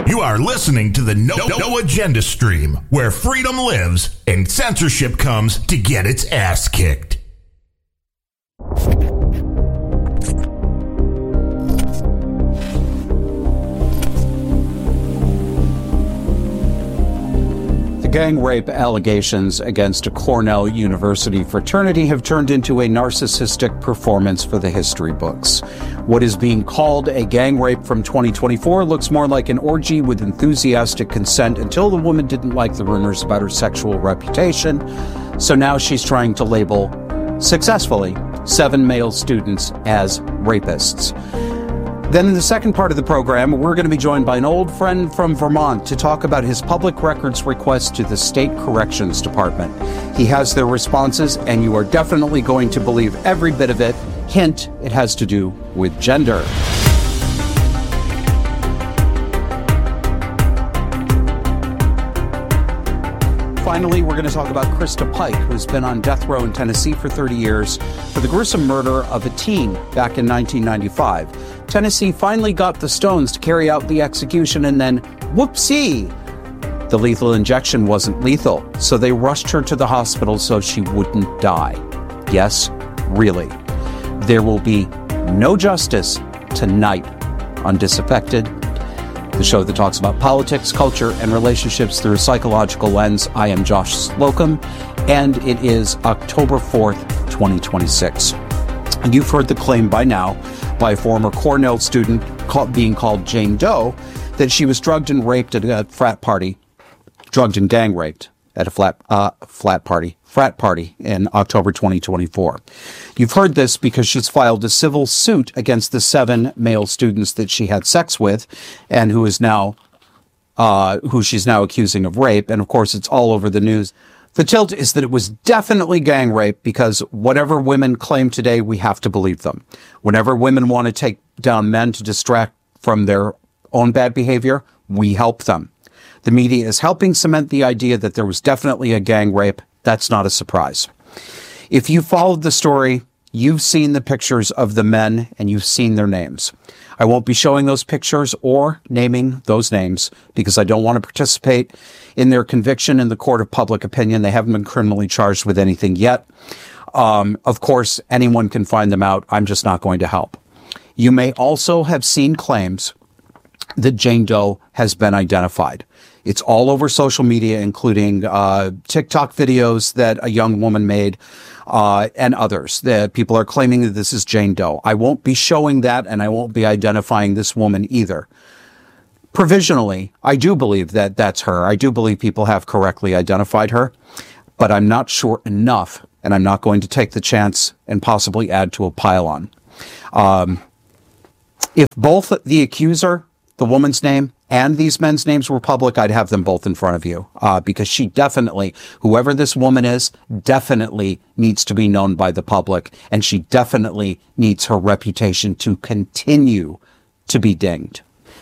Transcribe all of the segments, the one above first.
You are listening to the No Agenda stream, where freedom lives and censorship comes to get its ass kicked. The gang rape allegations against a Cornell University fraternity have turned into a narcissistic performance for the history books. What is being called a gang rape from 2024 looks more like an orgy with enthusiastic consent until the woman didn't like the rumors about her sexual reputation. So now she's trying to label, successfully, 7 male students as rapists. Then in the second part of the program, we're going to be joined by an old friend from Vermont to talk about his public records request to the State Corrections Department. He has their responses, and you are definitely going to believe every bit of it. Hint, it has to do with gender. Finally, we're going to talk about Krista Pike, who's been on death row in Tennessee for 30 years for the gruesome murder of a teen back in 1995. Tennessee finally got the stones to carry out the execution, and then, whoopsie, the lethal injection wasn't lethal, so they rushed her to the hospital so she wouldn't die. Yes, really. There will be no justice tonight on Disaffected, the show that talks about politics, culture, and relationships through a psychological lens. I am Josh Slocum, and it is October 4th, 2026. And you've heard the claim by now by a former Cornell student being called Jane Doe that she was drugged and raped at a frat party, drugged and gang raped at a frat party in October 2024. You've heard this because she's filed a civil suit against the 7 male students that she had sex with and who she's now accusing of rape. And of course, it's all over the news. The tilt is that it was definitely gang rape because whatever women claim today, we have to believe them. Whenever women want to take down men to distract from their own bad behavior, we help them. The media is helping cement the idea that there was definitely a gang rape. That's not a surprise. If you followed the story, you've seen the pictures of the men and you've seen their names. I won't be showing those pictures or naming those names because I don't want to participate in their conviction in the court of public opinion. They haven't been criminally charged with anything yet. Of course, anyone can find them out. I'm just not going to help. You may also have seen claims that Jane Doe has been identified. It's all over social media, including TikTok videos that a young woman made and others. That people are claiming that this is Jane Doe. I won't be showing that, and I won't be identifying this woman either. Provisionally, I do believe that that's her. I do believe people have correctly identified her, but I'm not sure enough, and I'm not going to take the chance and possibly add to a pile-on. If both the accuser, the woman's name, and these men's names were public, I'd have them both in front of you, because she definitely, whoever this woman is, definitely needs to be known by the public, and she definitely needs her reputation to continue to be dinged.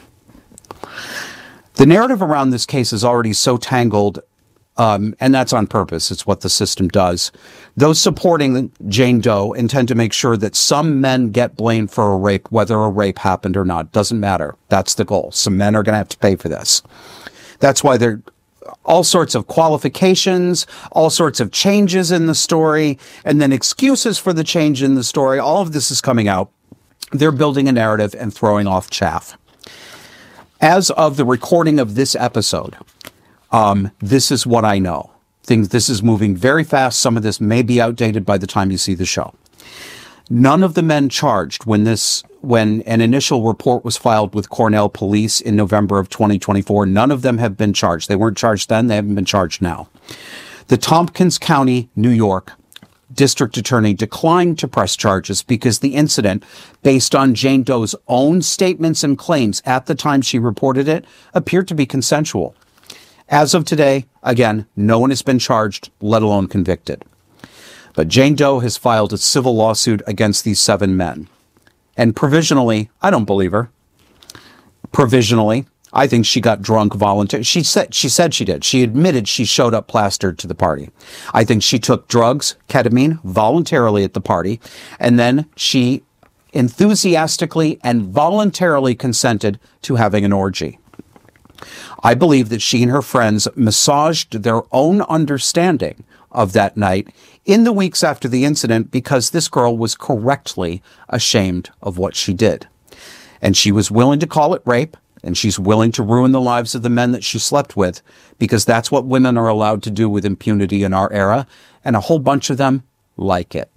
The narrative around this case is already so tangled, and that's on purpose. It's what the system does. Those supporting Jane Doe intend to make sure that some men get blamed for a rape, whether a rape happened or not. Doesn't matter. That's the goal. Some men are going to have to pay for this. That's why there are all sorts of qualifications, all sorts of changes in the story, and then excuses for the change in the story. All of this is coming out. They're building a narrative and throwing off chaff. As of the recording of this episode, this is what I know. This is moving very fast. Some of this may be outdated by the time you see the show. None of the men charged when an initial report was filed with Cornell Police in November of 2024, none of them have been charged. They weren't charged then. They haven't been charged now. The Tompkins County, New York District Attorney declined to press charges because the incident, based on Jane Doe's own statements and claims at the time she reported it, appeared to be consensual. As of today, again, no one has been charged, let alone convicted. But Jane Doe has filed a civil lawsuit against these 7 men. And provisionally, I don't believe her. Provisionally, I think she got drunk voluntarily. She said she did. She admitted she showed up plastered to the party. I think she took drugs, ketamine, voluntarily at the party, and then she enthusiastically and voluntarily consented to having an orgy. I believe that she and her friends massaged their own understanding of that night in the weeks after the incident because this girl was correctly ashamed of what she did. And she was willing to call it rape, and she's willing to ruin the lives of the men that she slept with because that's what women are allowed to do with impunity in our era, and a whole bunch of them like it.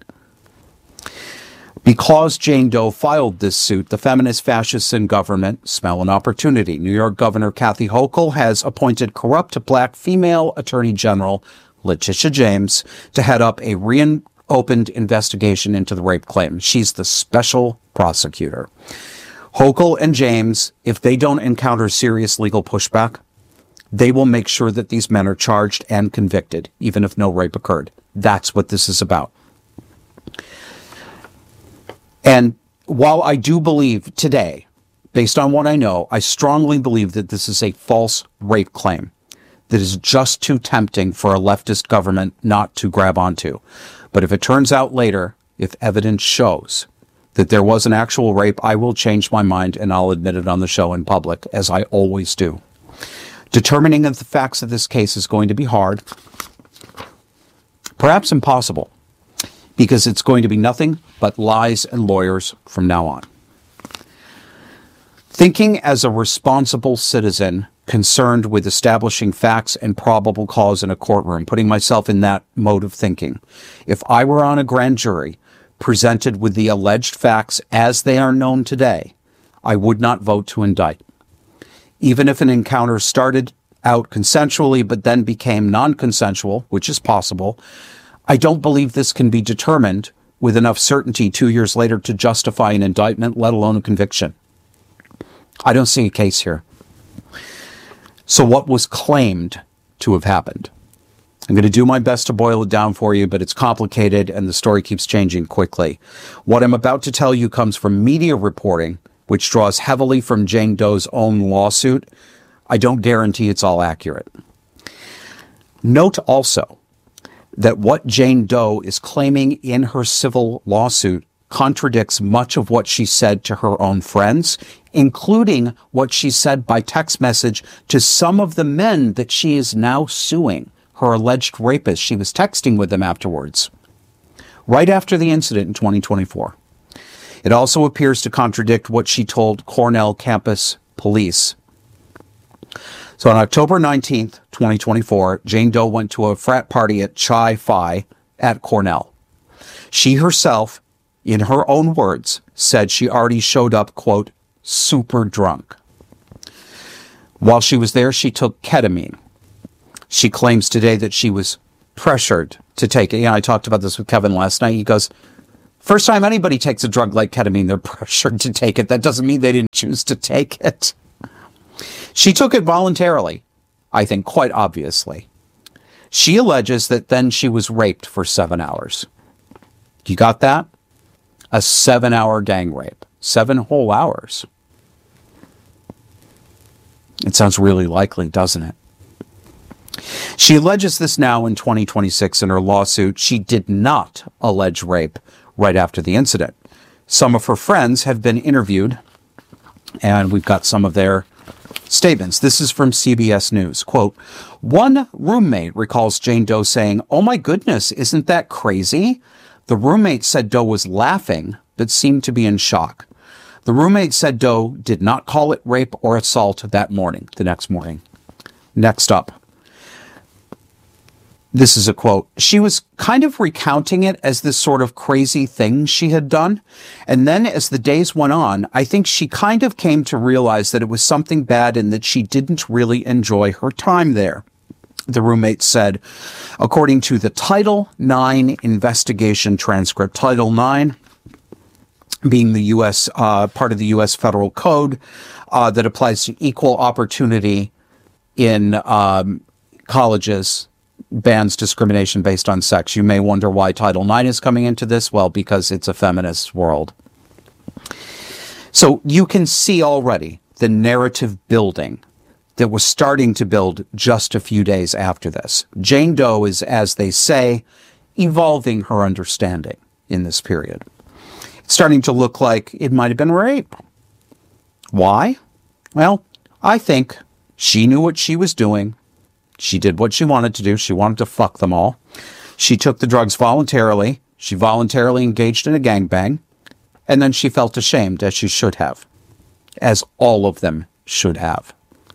Because Jane Doe filed this suit, the feminist fascists in government smell an opportunity. New York Governor Kathy Hochul has appointed corrupt black female Attorney General Letitia James to head up a reopened investigation into the rape claim. She's the special prosecutor. Hochul and James, if they don't encounter serious legal pushback, they will make sure that these men are charged and convicted, even if no rape occurred. That's what this is about. And while I do believe today, based on what I know, I strongly believe that this is a false rape claim that is just too tempting for a leftist government not to grab onto. But if it turns out later, if evidence shows that there was an actual rape, I will change my mind and I'll admit it on the show in public, as I always do. Determining the facts of this case is going to be hard, perhaps impossible, because it's going to be nothing but lies and lawyers from now on. Thinking as a responsible citizen concerned with establishing facts and probable cause in a courtroom, putting myself in that mode of thinking, if I were on a grand jury presented with the alleged facts as they are known today, I would not vote to indict. Even if an encounter started out consensually but then became non-consensual, which is possible, I don't believe this can be determined with enough certainty 2 years later to justify an indictment, let alone a conviction. I don't see a case here. So what was claimed to have happened? I'm going to do my best to boil it down for you, but it's complicated and the story keeps changing quickly. What I'm about to tell you comes from media reporting, which draws heavily from Jane Doe's own lawsuit. I don't guarantee it's all accurate. Note also that what Jane Doe is claiming in her civil lawsuit contradicts much of what she said to her own friends, including what she said by text message to some of the men that she is now suing, her alleged rapists. She was texting with them afterwards, right after the incident in 2024. It also appears to contradict what she told Cornell campus police. So on October 19th, 2024, Jane Doe went to a frat party at Chi Phi at Cornell. She herself, in her own words, said she already showed up, quote, super drunk. While she was there, she took ketamine. She claims today that she was pressured to take it. Yeah, I talked about this with Kevin last night. He goes, first time anybody takes a drug like ketamine, they're pressured to take it. That doesn't mean they didn't choose to take it. She took it voluntarily, I think, quite obviously. She alleges that then she was raped for 7 hours. You got that? A 7-hour gang rape. 7 whole hours. It sounds really likely, doesn't it? She alleges this now in 2026 in her lawsuit. She did not allege rape right after the incident. Some of her friends have been interviewed, and we've got some of their statements. This is from CBS News. Quote, one roommate recalls Jane Doe saying, "Oh my goodness, isn't that crazy?" The roommate said Doe was laughing, but seemed to be in shock. The roommate said Doe did not call it rape or assault that morning, the next morning. Next up. This is a quote. She was kind of recounting it as this sort of crazy thing she had done. And then as the days went on, I think she kind of came to realize that it was something bad and that she didn't really enjoy her time there. The roommate said, according to the Title IX investigation transcript, Title IX being the U.S., part of the U.S. federal code that applies to equal opportunity in colleges, bans discrimination based on sex. You may wonder why Title IX is coming into this. Well, because it's a feminist world. So you can see already the narrative building that was starting to build just a few days after this. Jane Doe is, as they say, evolving her understanding in this period. It's starting to look like it might have been rape. Why? Well, I think She knew what she was doing. She did what she wanted to do. She wanted to fuck them all. She took the drugs voluntarily. She voluntarily engaged in a gangbang. And then she felt ashamed, as she should have. As all of them should have.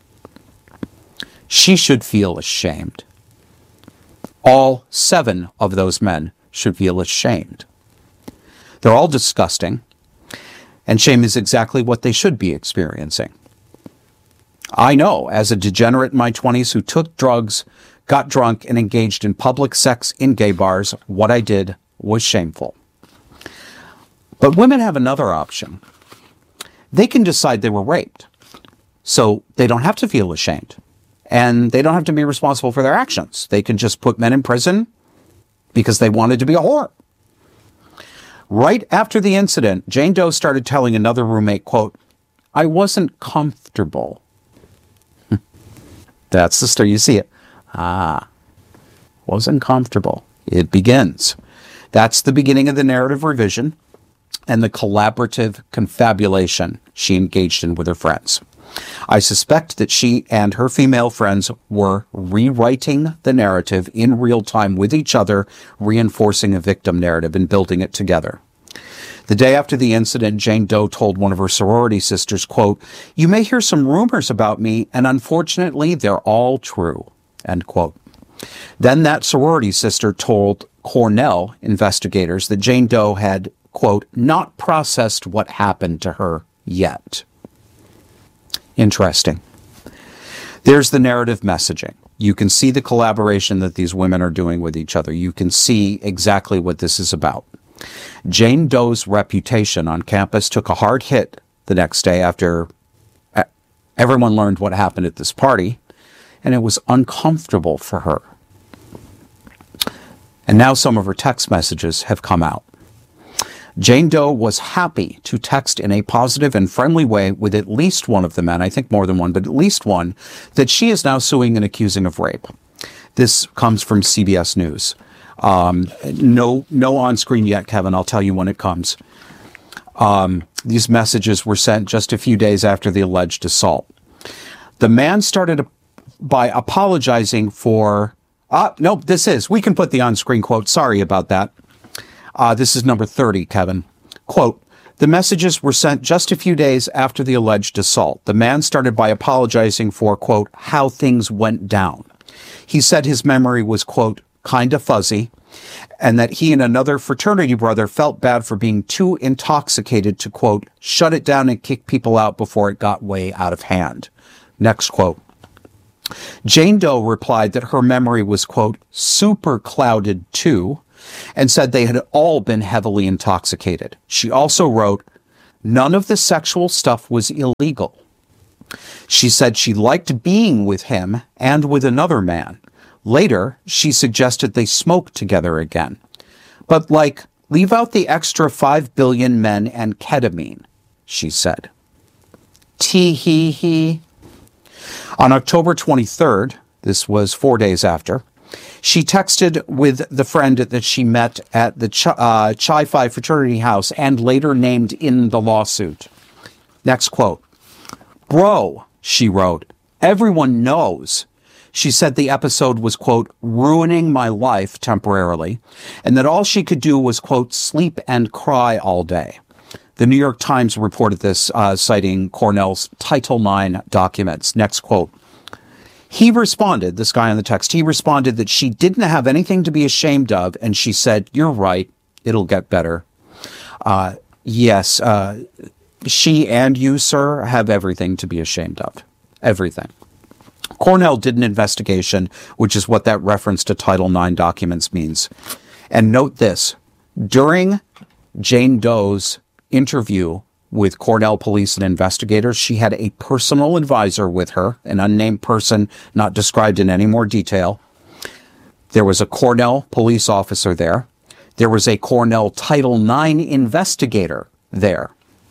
She should feel ashamed. All 7 of those men should feel ashamed. They're all disgusting. And shame is exactly what they should be experiencing. I know, as a degenerate in my 20s who took drugs, got drunk, and engaged in public sex in gay bars, what I did was shameful. But women have another option. They can decide they were raped. So they don't have to feel ashamed. And they don't have to be responsible for their actions. They can just put men in prison because they wanted to be a whore. Right after the incident, Jane Doe started telling another roommate, quote, "I wasn't comfortable." That's the story. You see it. Wasn't comfortable. It begins. That's the beginning of the narrative revision and the collaborative confabulation she engaged in with her friends. I suspect that she and her female friends were rewriting the narrative in real time with each other, reinforcing a victim narrative and building it together. The day after the incident, Jane Doe told one of her sorority sisters, quote, "You may hear some rumors about me, and unfortunately, they're all true," end quote. Then that sorority sister told Cornell investigators that Jane Doe had, quote, "not processed what happened to her yet." Interesting. There's the narrative messaging. You can see the collaboration that these women are doing with each other. You can see exactly what this is about. Jane Doe's reputation on campus took a hard hit the next day after everyone learned what happened at this party, and it was uncomfortable for her. And now some of her text messages have come out. Jane Doe was happy to text in a positive and friendly way with at least one of the men, I think more than one, but at least one, that she is now suing and accusing of rape. This comes from CBS News. No on screen yet, Kevin. I'll tell you when it comes. These messages were sent just a few days after the alleged assault. The man started by apologizing for, we can put the on-screen quote. Sorry about that. This is number 30, Kevin. Quote, "The messages were sent just a few days after the alleged assault. The man started by apologizing for, quote, how things went down. He said his memory was, quote, kind of fuzzy, and that he and another fraternity brother felt bad for being too intoxicated to, quote, shut it down and kick people out before it got way out of hand." Next quote. Jane Doe replied that her memory was, quote, super clouded too, and said they had all been heavily intoxicated. She also wrote, none of the sexual stuff was illegal. She said she liked being with him and with another man. Later, she suggested they smoke together again. But leave out the extra 5 billion men and ketamine, she said. Tee-hee-hee. On October 23rd, this was 4 days after, she texted with the friend that she met at the Chi Phi fraternity house and later named in the lawsuit. Next quote. "Bro," she wrote, "everyone knows." She said the episode was, quote, ruining my life temporarily, and that all she could do was, quote, sleep and cry all day. The New York Times reported this, citing Cornell's Title IX documents. Next quote. He responded, this guy on the text, he responded that she didn't have anything to be ashamed of, and she said, "You're right, it'll get better." Yes, she and you, sir, have everything to be ashamed of. Everything. Cornell did an investigation, which is what that reference to Title IX documents means. And note this, during Jane Doe's interview with Cornell police and investigators, she had a personal advisor with her, an unnamed person not described in any more detail. There was a Cornell police officer there. There was a Cornell Title IX investigator there.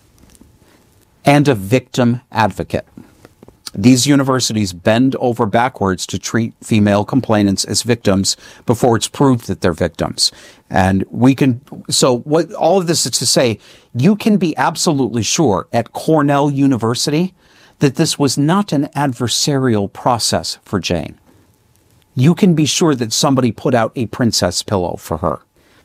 And a victim advocate. These universities bend over backwards to treat female complainants as victims before it's proved that they're victims. And what all of this is to say, you can be absolutely sure at Cornell University that this was not an adversarial process for Jane. You can be sure that somebody put out a princess pillow for her.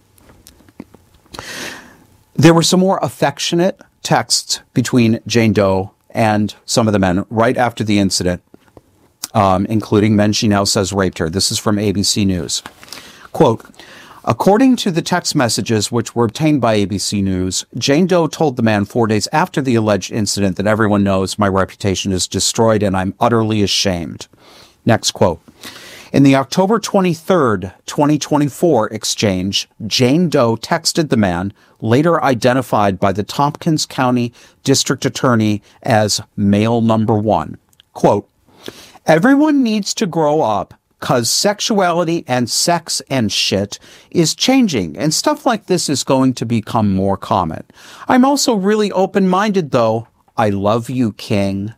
There were some more affectionate texts between Jane Doe and some of the men right after the incident, including men she now says raped her. This is from ABC News. Quote, according to the text messages which were obtained by ABC News, Jane Doe told the man 4 days after the alleged incident that everyone knows my reputation is destroyed and I'm utterly ashamed. Next quote. In the October 23rd, 2024 exchange, Jane Doe texted the man, later identified by the Tompkins County District Attorney as male number 1. Quote, everyone needs to grow up because sexuality and sex and shit is changing and stuff like this is going to become more common. I'm also really open-minded though. I love you, King.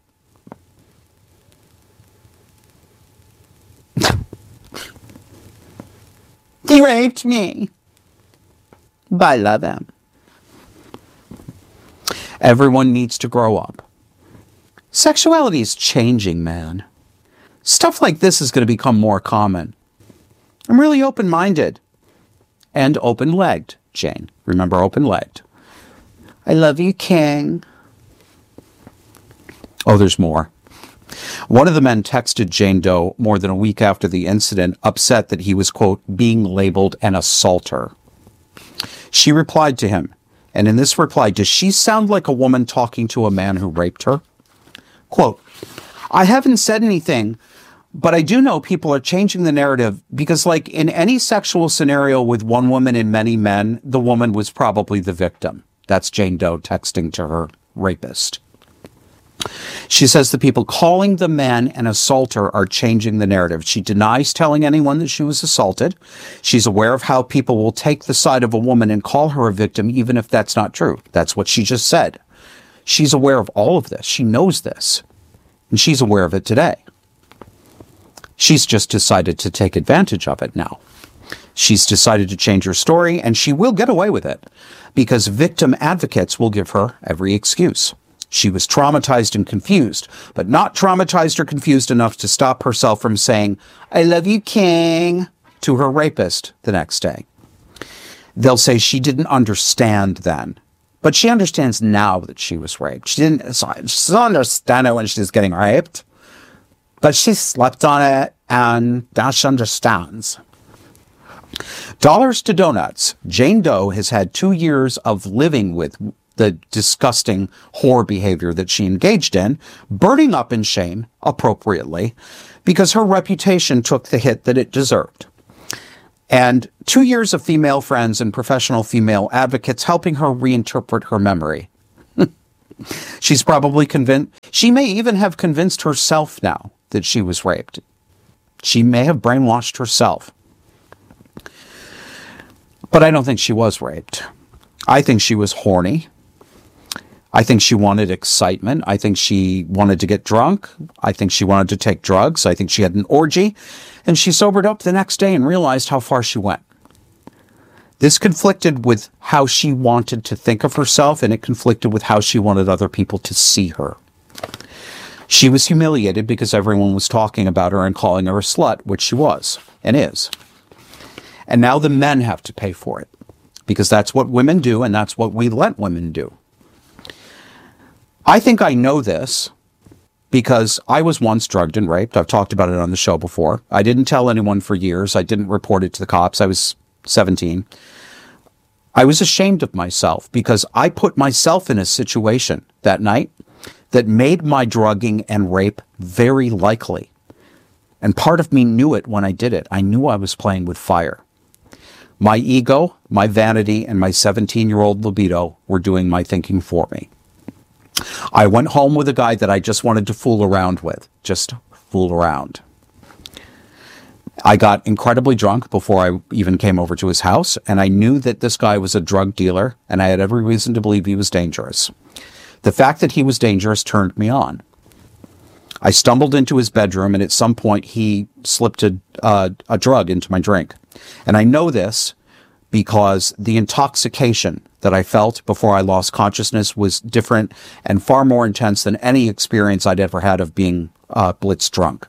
He raped me. But I love him. Everyone needs to grow up. Sexuality is changing, man. Stuff like this is going to become more common. I'm really open-minded. And open-legged, Jane. Remember, open-legged. I love you, King. Oh, there's more. One of the men texted Jane Doe more than a week after the incident, upset that he was, quote, being labeled an assaulter. She replied to him, and in this reply, does she sound like a woman talking to a man who raped her? Quote, I haven't said anything, but I do know people are changing the narrative because, like in any sexual scenario with one woman and many men, the woman was probably the victim. That's Jane Doe texting to her rapist. She says the people calling the man an assaulter are changing the narrative. She denies telling anyone that she was assaulted. She's aware of how people will take the side of a woman and call her a victim, even if that's not true. That's what she just said. She's aware of all of this. She knows this. And she's aware of it today. She's just decided to take advantage of it now. She's decided to change her story, and she will get away with it because victim advocates will give her every excuse. She was traumatized and confused, but not traumatized or confused enough to stop herself from saying, I love you, King, to her rapist the next day. They'll say she didn't understand then, but she understands now that she was raped. She didn't understand it when she was getting raped, but she slept on it and now she understands. Dollars to donuts. Jane Doe has had 2 years of living with the disgusting whore behavior that she engaged in, burning up in shame, appropriately, because her reputation took the hit that it deserved. And 2 years of female friends and professional female advocates helping her reinterpret her memory. She's probably convinced, she may even have convinced herself now that she was raped. She may have brainwashed herself. But I don't think she was raped. I think she was horny. I think she wanted excitement. I think she wanted to get drunk. I think she wanted to take drugs. I think she had an orgy. And she sobered up the next day and realized how far she went. This conflicted with how she wanted to think of herself, and it conflicted with how she wanted other people to see her. She was humiliated because everyone was talking about her and calling her a slut, which she was and is. And now the men have to pay for it because that's what women do, and that's what we let women do. I think I know this because I was once drugged and raped. I've talked about it on the show before. I didn't tell anyone for years. I didn't report it to the cops. I was 17. I was ashamed of myself because I put myself in a situation that night that made my drugging and rape very likely. And part of me knew it when I did it. I knew I was playing with fire. My ego, my vanity, and my 17-year-old libido were doing my thinking for me. I went home with a guy that I just wanted to fool around with. Just fool around. I got incredibly drunk before I even came over to his house, and I knew that this guy was a drug dealer, and I had every reason to believe he was dangerous. The fact that he was dangerous turned me on. I stumbled into his bedroom, and at some point he slipped a drug into my drink. And I know this because the intoxication that I felt before I lost consciousness was different and far more intense than any experience I'd ever had of being blitz drunk.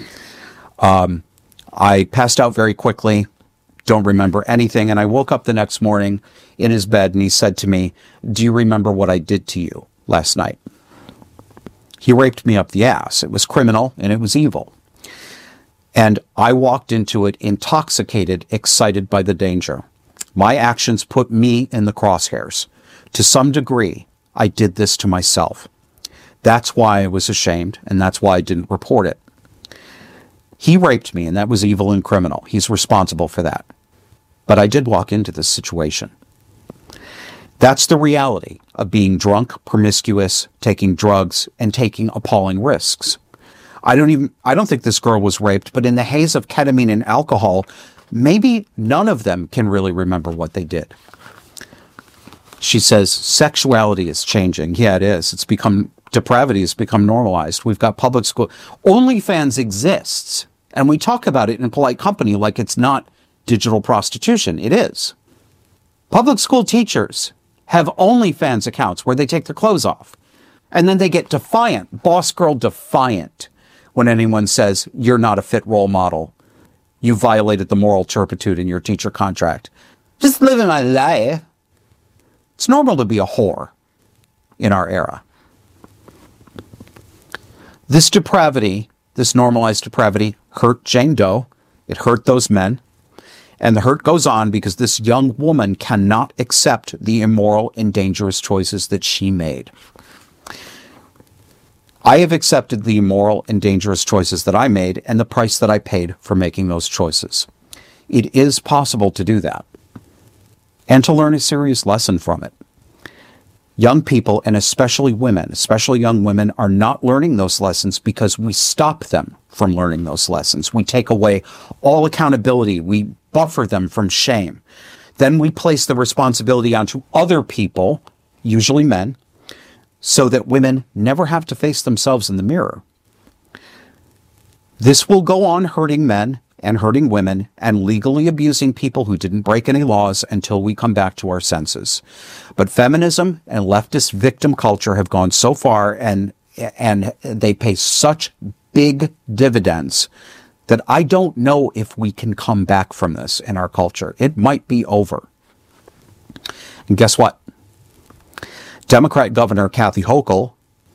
I passed out very quickly, don't remember anything, and I woke up the next morning in his bed and he said to me, "Do you remember what I did to you last night?" He raped me up the ass. It was criminal and it was evil. And I walked into it intoxicated, excited by the danger. My actions put me in the crosshairs. To some degree, I did this to myself. That's why I was ashamed, and that's why I didn't report it. He raped me, and that was evil and criminal. He's responsible for that. But I did walk into this situation. That's the reality of being drunk, promiscuous, taking drugs, and taking appalling risks. I don't think this girl was raped, but in the haze of ketamine and alcohol, maybe none of them can really remember what they did. She says, sexuality is changing. Yeah, it is. Depravity has become normalized. We've got public school. OnlyFans exists, and we talk about it in polite company like it's not digital prostitution. It is. Public school teachers have OnlyFans accounts where they take their clothes off, and then they get defiant, boss girl defiant, when anyone says, "You're not a fit role model. You violated the moral turpitude in your teacher contract." Just living my life. It's normal to be a whore in our era. This depravity, this normalized depravity, hurt Jane Doe. It hurt those men. And the hurt goes on because this young woman cannot accept the immoral and dangerous choices that she made. I have accepted the immoral and dangerous choices that I made and the price that I paid for making those choices. It is possible to do that and to learn a serious lesson from it. Young people, and especially women, especially young women, are not learning those lessons because we stop them from learning those lessons. We take away all accountability. We buffer them from shame. Then we place the responsibility onto other people, usually men, so that women never have to face themselves in the mirror. This will go on hurting men and hurting women and legally abusing people who didn't break any laws until we come back to our senses. But feminism and leftist victim culture have gone so far and they pay such big dividends that I don't know if we can come back from this in our culture. It might be over. And guess what? Democrat Governor Kathy Hochul,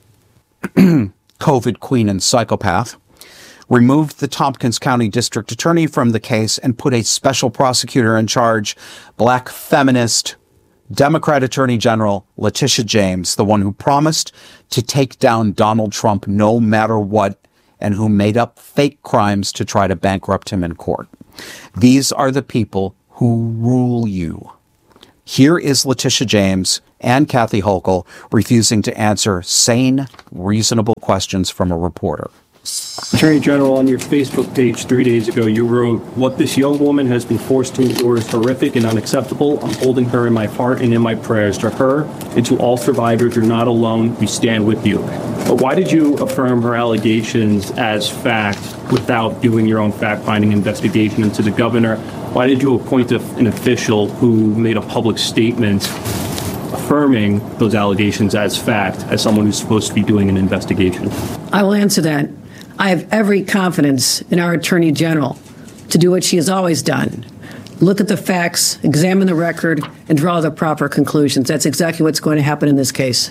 COVID queen and psychopath, removed the Tompkins County District Attorney from the case and put a special prosecutor in charge, black feminist Democrat Attorney General Letitia James, the one who promised to take down Donald Trump no matter what and who made up fake crimes to try to bankrupt him in court. These are the people who rule you. Here is Letitia James and Kathy Hochul refusing to answer sane, reasonable questions from a reporter. Attorney General, on your Facebook page 3 days ago, you wrote, "What this young woman has been forced to endure is horrific and unacceptable. I'm holding her in my heart and in my prayers. To her and to all survivors, you're not alone. We stand with you." But why did you affirm her allegations as fact without doing your own fact-finding investigation into the governor? Why did you appoint an official who made a public statement affirming those allegations as fact, as someone who's supposed to be doing an investigation? I will answer that. I have every confidence in our Attorney General to do what she has always done. Look at the facts, examine the record, and draw the proper conclusions. That's exactly what's going to happen in this case.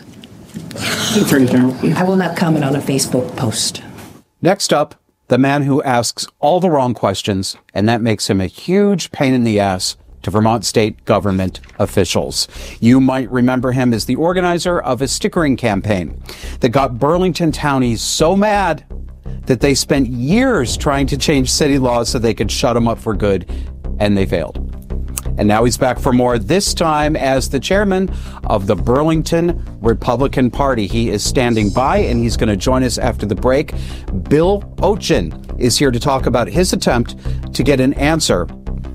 Attorney General. I will not comment on a Facebook post. Next up, the man who asks all the wrong questions, and that makes him a huge pain in the ass to Vermont state government officials. You might remember him as the organizer of a stickering campaign that got Burlington townies so mad that they spent years trying to change city laws so they could shut him up for good, and they failed. And now he's back for more, this time as the chairman of the Burlington Republican Party. He is standing by, and he's going to join us after the break. Bill Ochin is here to talk about his attempt to get an answer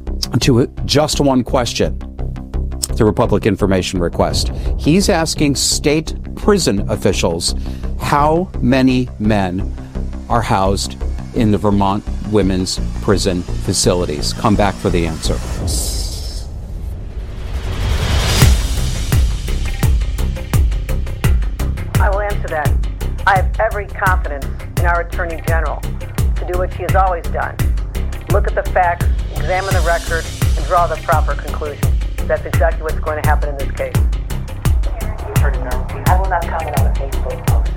to just one question through a public information request. He's asking state prison officials how many men are housed in the Vermont women's prison facilities. Come back for the answer. Attorney General to do what she has always done. Look at the facts, examine the record, and draw the proper conclusions. That's exactly what's going to happen in this case. Attorney General, I will not comment on a Facebook post.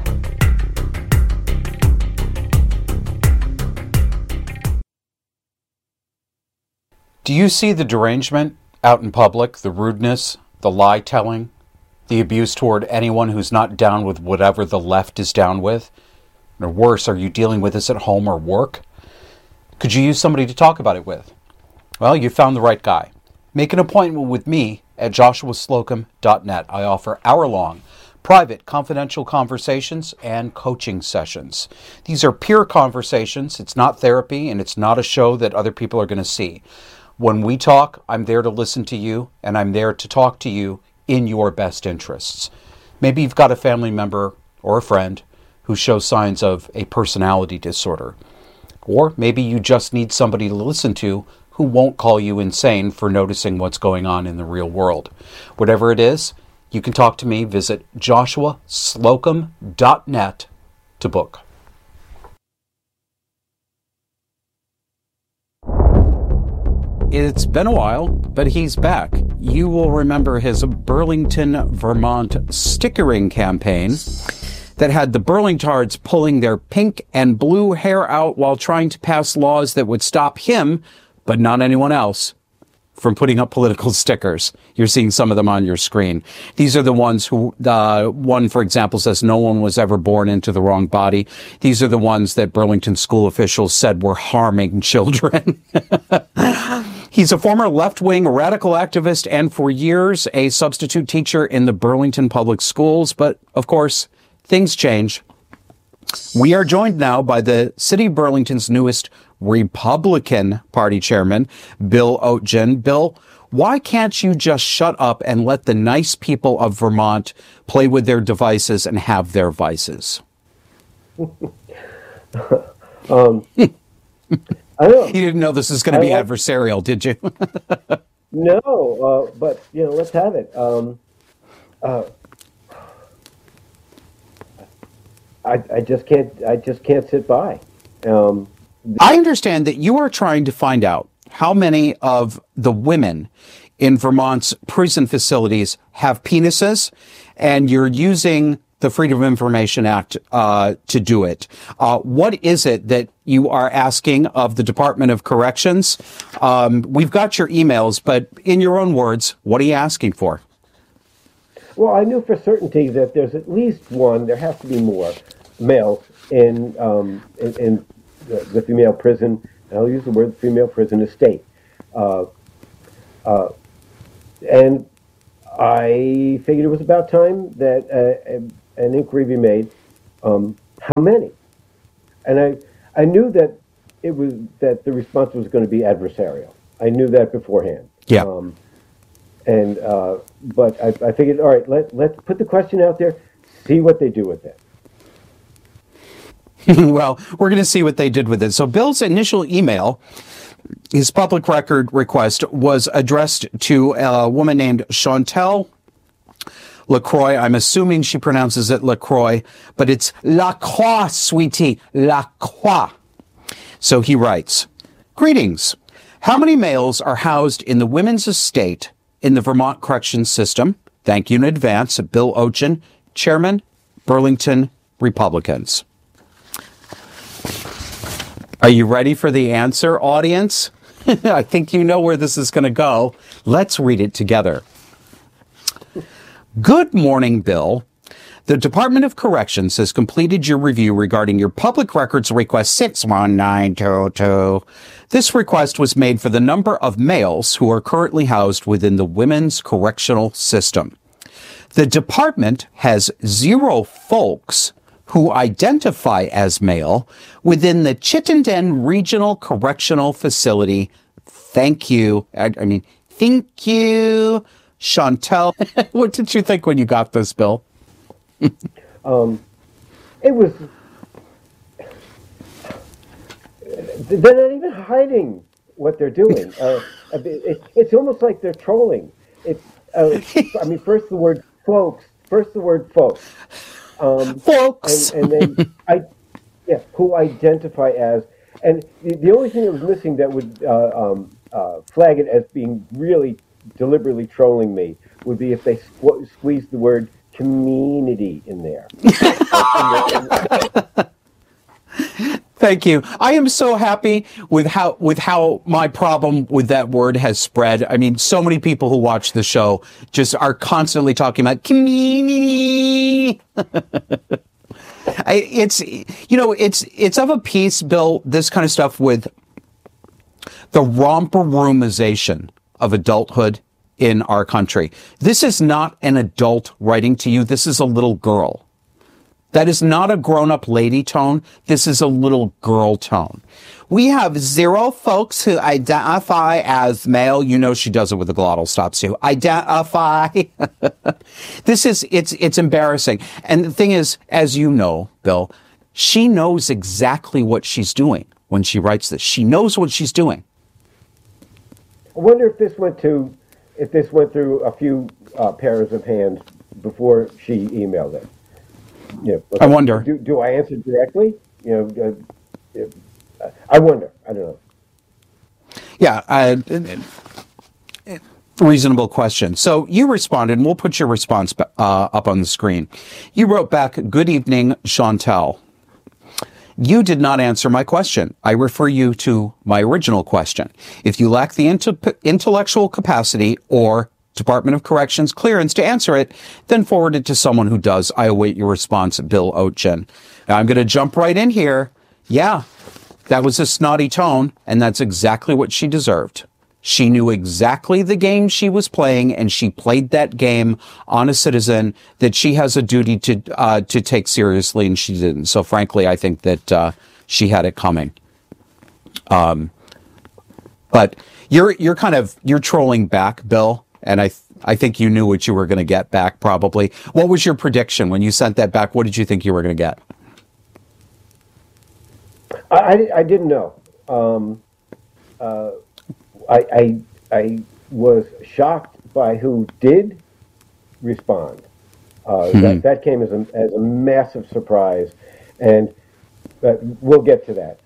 Do you see the derangement out in public, the rudeness, the lie-telling, the abuse toward anyone who's not down with whatever the left is down with? Or worse, are you dealing with this at home or work? Could you use somebody to talk about it with? Well, you found the right guy. Make an appointment with me at joshuaslocum.net. I offer hour-long, private, confidential conversations and coaching sessions. These are peer conversations. It's not therapy, and it's not a show that other people are going to see. When we talk, I'm there to listen to you, and I'm there to talk to you in your best interests. Maybe you've got a family member or a friend who shows signs of a personality disorder. Or maybe you just need somebody to listen to who won't call you insane for noticing what's going on in the real world. Whatever it is, you can talk to me. Visit joshuaslocum.net to book. It's been a while, but he's back. You will remember his Burlington, Vermont stickering campaign that had the Burlingtards pulling their pink and blue hair out while trying to pass laws that would stop him, but not anyone else, from putting up political stickers. You're seeing some of them on your screen. These are the ones who, one, for example, says no one was ever born into the wrong body. These are the ones that Burlington school officials said were harming children. He's a former left-wing radical activist and for years a substitute teacher in the Burlington Public Schools. But, of course, things change. We are joined now by the City of Burlington's newest Republican Party chairman, Bill Oetjen. Bill, why can't you just shut up and let the nice people of Vermont play with their devices and have their vices? I don't know. You didn't know this was going to be adversarial, did you? No, but let's have it. I just can't sit by. I understand that you are trying to find out how many of the women in Vermont's prison facilities have penises, and you're using the Freedom of Information Act to do it. What is it that you are asking of the Department of Corrections? We've got your emails, but in your own words, what are you asking for? Well, I knew for certainty that there's at least one. There has to be more males in the female prison. And I'll use the word female prison estate. And I figured it was about time that an inquiry be made. How many? And I knew that the response was going to be adversarial. I knew that beforehand. Yeah. But I figured, all right, let's put the question out there, see what they do with it. Well, we're going to see what they did with it. So Bill's initial email, his public record request, was addressed to a woman named Chantel LaCroix. I'm assuming she pronounces it LaCroix, but it's LaCroix, sweetie, LaCroix. So he writes, "Greetings. How many males are housed in the women's estate in the Vermont Corrections System? Thank you in advance. Bill Oetjen, Chairman, Burlington Republicans." Are you ready for the answer, audience? I think you know where this is going to go. Let's read it together. Good morning, Bill. The Department of Corrections has completed your review regarding your public records request 61922. This request was made for the number of males who are currently housed within the women's correctional system. The department has 0 folks who identify as male within the Chittenden Regional Correctional Facility. Thank you. Thank you, Chantel. What did you think when you got this, Bill? It was. They're not even hiding what they're doing. It's almost like they're trolling. First the word folks. Folks. And then who identify as, and the only thing that was missing that would flag it as being really deliberately trolling me would be if they squeezed the word community in there. Thank you. I am so happy with how my problem with that word has spread. I mean, so many people who watch the show just are constantly talking about community. It's of a piece, Bill, this kind of stuff with the romper roomization of adulthood in our country. This is not an adult writing to you. This is a little girl. That is not a grown-up lady tone. This is a little girl tone. We have 0 folks who identify as male. You know she does it with the glottal stops too. Identify. It's embarrassing. And the thing is, as you know, Bill, she knows exactly what she's doing when she writes this. She knows what she's doing. I wonder if this went through a few pairs of hands before she emailed it. I wonder. Do I answer directly? I wonder. I don't know. Yeah, reasonable question. So you responded, and we'll put your response up on the screen. You wrote back, "Good evening, Chantal. You did not answer my question. I refer you to my original question. If you lack the intellectual capacity or Department of Corrections clearance to answer it, then forward it to someone who does. I await your response, Bill Oetjen." Now, I'm going to jump right in here. Yeah, that was a snotty tone, and that's exactly what she deserved. She knew exactly the game she was playing, and she played that game on a citizen that she has a duty to take seriously, and she didn't. So, frankly, I think that she had it coming. But you're trolling back, Bill. And I think you knew what you were going to get back, probably. What was your prediction when you sent that back? What did you think you were going to get? I didn't know. I was shocked by who did respond. That came as a massive surprise, and we'll get to that.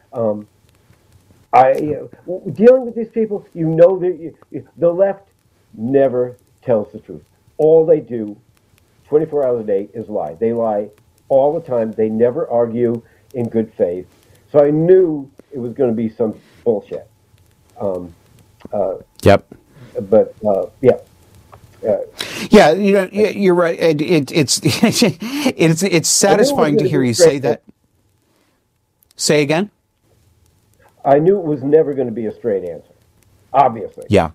Dealing with these people, the left never tells the truth. All they do 24 hours a day is lie. They lie all the time. They never argue in good faith. So I knew it was going to be some bullshit. Yep. But yeah. Yeah, you're right. It's satisfying to hear you say that. Say again? I knew it was never going to be a straight answer. Obviously. Yeah.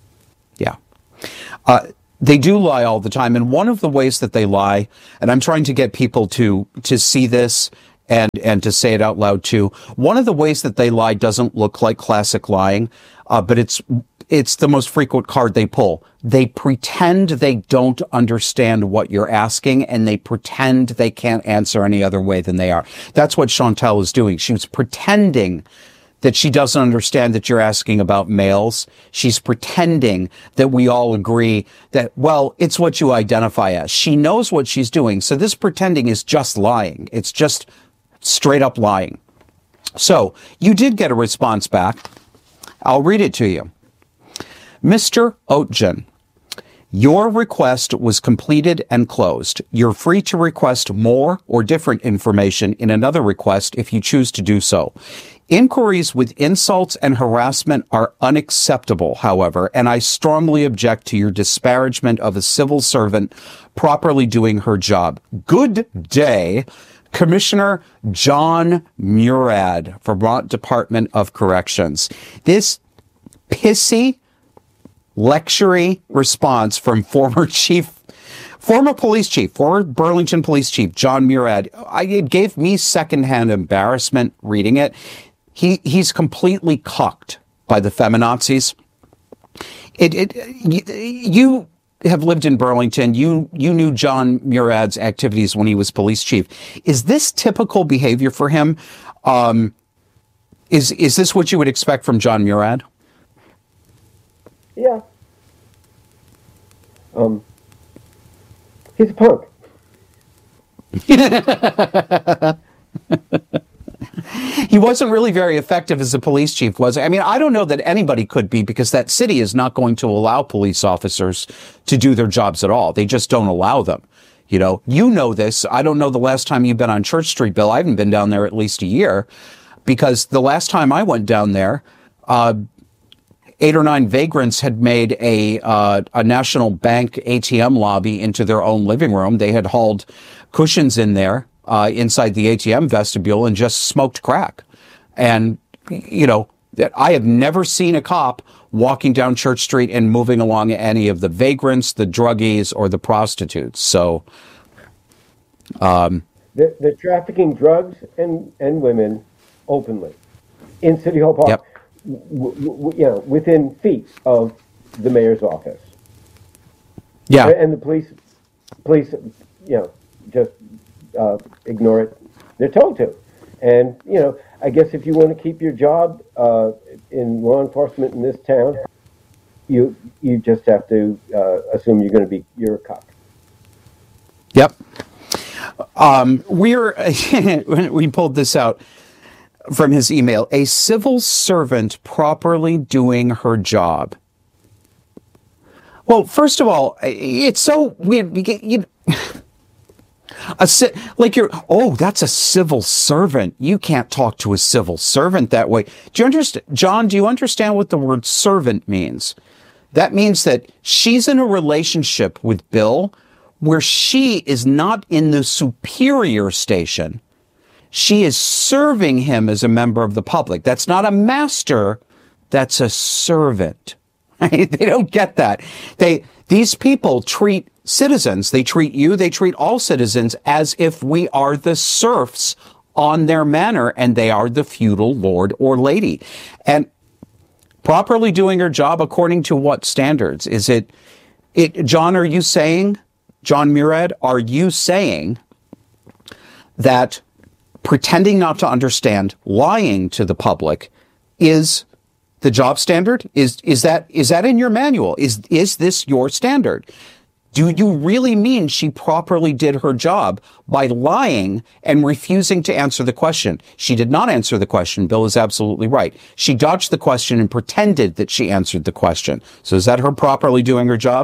They do lie all the time, and one of the ways that they lie, and I'm trying to get people to see this and to say it out loud too. One of the ways that they lie doesn't look like classic lying, but it's the most frequent card they pull. They pretend they don't understand what you're asking, and they pretend they can't answer any other way than they are. That's what Chantal is doing. She was pretending that she doesn't understand that you're asking about males. She's pretending that we all agree that, well, it's what you identify as. She knows what she's doing. So this pretending is just lying. It's just straight up lying. So you did get a response back. I'll read it to you. Mr. Oetjen, your request was completed and closed. You're free to request more or different information in another request if you choose to do so. Inquiries with insults and harassment are unacceptable, however, and I strongly object to your disparagement of a civil servant properly doing her job. Good day, Commissioner John Murad, Vermont Department of Corrections. This pissy, lectury response from former Burlington police chief, John Murad. It gave me secondhand embarrassment reading it. He's completely cucked by the feminazis. You have lived in Burlington. You knew John Murad's activities when he was police chief. Is this typical behavior for him? Is this what you would expect from John Murad? Yeah. He's a punk. He wasn't really very effective as a police chief, was he? I mean, I don't know that anybody could be, because that city is not going to allow police officers to do their jobs at all. They just don't allow them. You know this. I don't know the last time you've been on Church Street, Bill. I haven't been down there at least a year, because the last time I went down there, 8 or 9 vagrants had made a national bank ATM lobby into their own living room. They had hauled cushions in there inside the ATM vestibule and just smoked crack. And, I have never seen a cop walking down Church Street and moving along any of the vagrants, the druggies, or the prostitutes. So, they're trafficking drugs and women openly in City Hall Park. Yep. Within feet of the mayor's office. Yeah. And the police, just ignore it. They're told to. And, I guess if you want to keep your job in law enforcement in this town, you just have to assume you're a cop. Yep. We pulled this out from his email. A civil servant properly doing her job. Well, first of all, it's so weird. That's a civil servant. You can't talk to a civil servant that way. Do you understand, John? Do you understand what the word servant means? That means that she's in a relationship with Bill where she is not in the superior station. She is serving him as a member of the public. That's not a master. That's a servant. They don't get that. These people treat citizens, they treat you, they treat all citizens as if we are the serfs on their manor and they are the feudal lord or lady. And properly doing her job according to what standards? Is it John, are you saying, John Murad, are you saying that pretending not to understand, lying to the public is the job standard? Is that in your manual? Is this your standard? Do you really mean she properly did her job by lying and refusing to answer the question? She did not answer the question. Bill is absolutely right. She dodged the question and pretended that she answered the question. So is that her properly doing her job?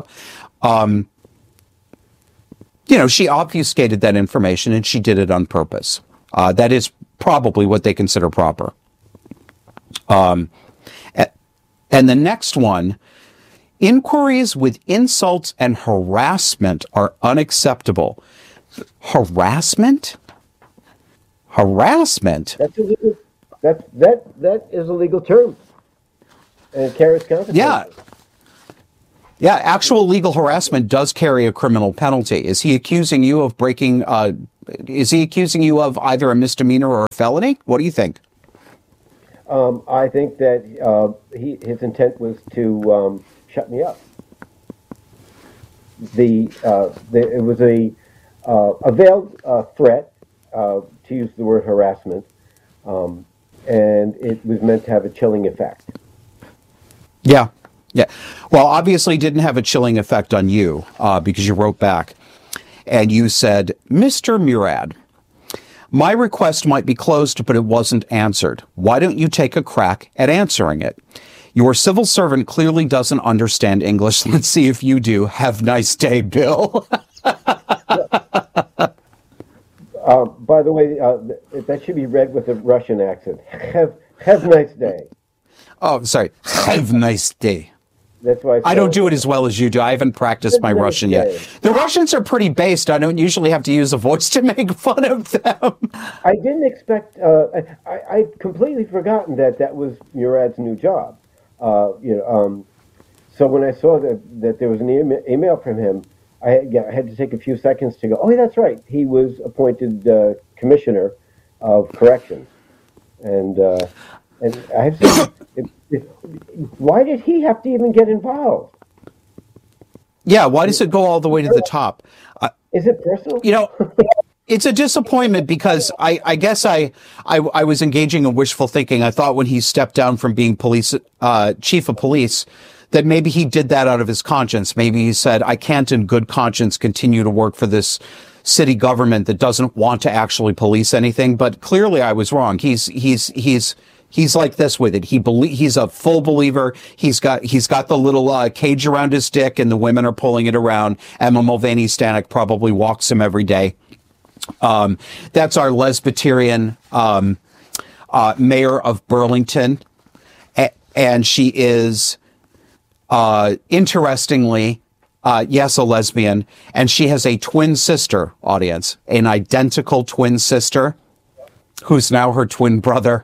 She obfuscated that information and she did it on purpose. That is probably what they consider proper. And the next one, inquiries with insults and harassment are unacceptable. Harassment? Harassment? That's illegal. That is a legal term. And it carries consequences. Yeah, actual legal harassment does carry a criminal penalty. Is he accusing you of is he accusing you of either a misdemeanor or a felony? What do you think? I think that his intent was to shut me up. It was a veiled threat, to use the word harassment, and it was meant to have a chilling effect. Yeah. Well, obviously it didn't have a chilling effect on you because you wrote back and you said, Mr. Murad, my request might be closed, but it wasn't answered. Why don't you take a crack at answering it? Your civil servant clearly doesn't understand English. Let's see if you do. Have a nice day, Bill. By the way, that should be read with a Russian accent. Have a nice day. Oh, sorry. Have a nice day. That's why I don't do it as well as you do. I haven't practiced my Russian yet. The Russians are pretty based. I don't usually have to use a voice to make fun of them. I didn't expect. I'd completely forgotten that was Murad's new job. So when I saw that there was an email from him, I had to take a few seconds to go, oh, that's right. He was appointed commissioner of corrections, and I have to say, why did he have to even get involved? Yeah, why does it go all the way to the top? Is it personal? It's a disappointment because I guess I was engaging in wishful thinking. I thought when he stepped down from being chief of police, that maybe he did that out of his conscience. Maybe he said, I can't in good conscience continue to work for this city government that doesn't want to actually police anything. But clearly I was wrong. He's like this with it. He's a full believer. He's got the little cage around his dick, and the women are pulling it around. Emma Mulvaney Stanek probably walks him every day. That's our lesbiterian mayor of Burlington, and she is interestingly, yes, a lesbian, and she has a twin sister. Audience, an identical twin sister, who's now her twin brother.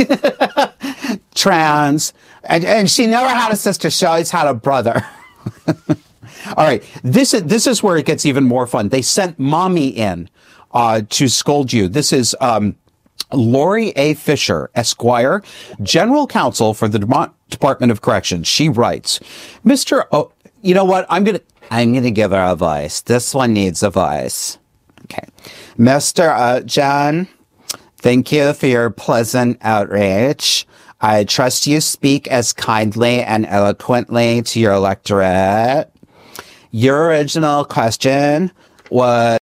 Trans, and she never had a sister. She always had a brother. All right, this is where it gets even more fun. They sent mommy in to scold you. This is Lori A. Fisher, Esquire, General Counsel for the Department of Corrections. She writes, Mr. Oh, you know what? I'm gonna give her a voice. This one needs a voice. Okay, Mr. John. Thank you for your pleasant outreach. I trust you speak as kindly and eloquently to your electorate. Your original question was